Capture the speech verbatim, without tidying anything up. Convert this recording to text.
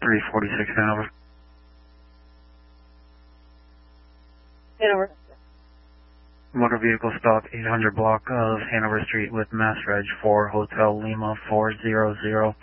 three forty-six Hanover. Hanover. Motor vehicle stop eight hundred block of Hanover Street with Mass Reg four Hotel Lima four zero zero.